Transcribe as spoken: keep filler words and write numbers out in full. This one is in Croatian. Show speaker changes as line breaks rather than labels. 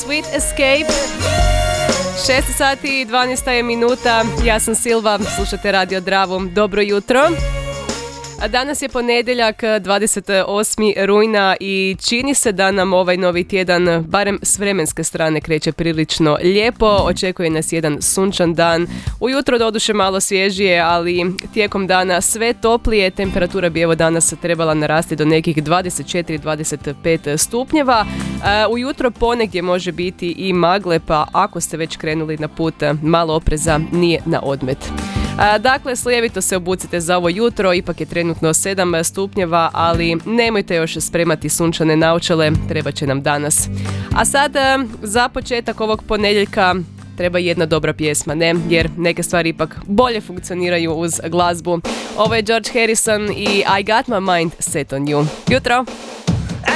Sweet Escape. šest sati i dvanaest je minuta. Ja sam Silva, slušate Radio Dravu. Dobro jutro. A danas je ponedjeljak, dvadeset osmi rujna i čini se da nam ovaj novi tjedan, barem s vremenske strane, kreće prilično lijepo. Očekuje nas jedan sunčan dan. Ujutro doduše malo svježije, ali tijekom dana sve toplije. Temperatura bi evo danas trebala narasti do nekih dvadeset četiri do dvadeset pet stupnjeva. Ujutro ponegdje može biti i magle, pa ako ste već krenuli na put, malo opreza nije na odmet. A, dakle, slijevito se obucite za ovo jutro, ipak je trenutno sedam stupnjeva, ali nemojte još spremati sunčane naočale, treba će nam danas. A sad, za početak ovog ponedjeljka treba jedna dobra pjesma, ne? Jer neke stvari ipak bolje funkcioniraju uz glazbu. Ovo je George Harrison i I Got My Mind Set On You. Jutro!